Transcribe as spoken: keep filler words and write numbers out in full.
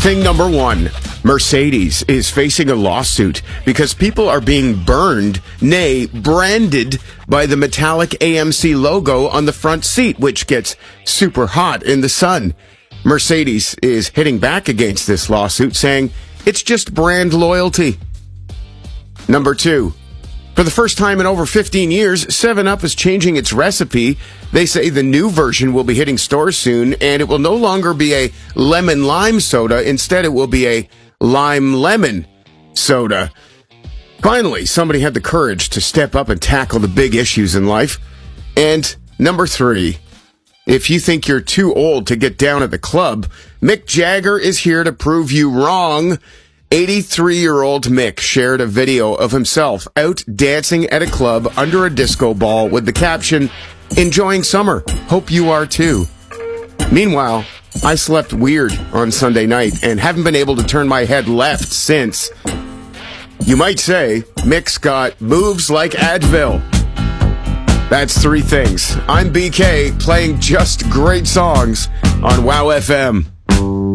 Thing number one, Mercedes is facing a lawsuit because people are being burned, nay, branded by the metallic A M C logo on the front seat, which gets super hot in the sun. Mercedes is hitting back against this lawsuit, saying it's just brand loyalty. Number two, for the first time in over fifteen years, seven up is changing its recipe. They say the new version will be hitting stores soon, and it will no longer be a lemon-lime soda. Instead, it will be a lime-lemon soda. Finally, somebody had the courage to step up and tackle the big issues in life. And number three, if you think you're too old to get down at the club, Mick Jagger is here to prove you wrong. eighty-three-year-old Mick shared a video of himself out dancing at a club under a disco ball with the caption, "Enjoying summer. Hope you are too." Meanwhile, I slept weird on Sunday night and haven't been able to turn my head left since. You might say Mick's got moves like Advil. That's three things. I'm B K playing just great songs on WOW F M.